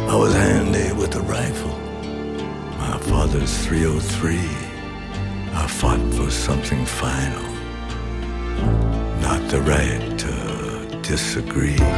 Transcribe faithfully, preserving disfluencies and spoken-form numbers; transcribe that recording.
I was handy with a rifle, my father's three oh three. I fought for something final, not the right to disagree.